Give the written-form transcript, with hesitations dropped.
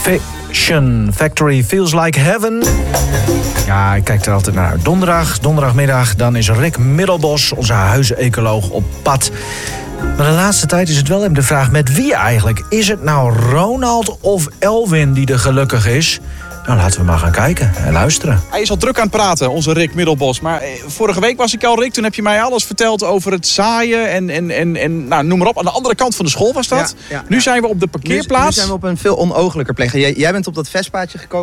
Fashion Factory Feels Like Heaven. Ja, ik kijk er altijd naar uit. Donderdagmiddag, dan is Rick Middelbos, onze huisecoloog, op pad. Maar de laatste tijd is het wel even de vraag met wie eigenlijk. Is het nou Ronald of Elwin die er gelukkig is? Nou, laten we maar gaan kijken en luisteren. Hij is al druk aan het praten, onze Rick Middelbos. Maar vorige week was ik al, Rick, toen heb je mij alles verteld over het zaaien en nou, noem maar op. Aan de andere kant van de school was dat. Ja. Nu zijn we op de parkeerplaats. Nu zijn we op een veel onooglijker plek. Jij bent op dat Vespaatje gekomen.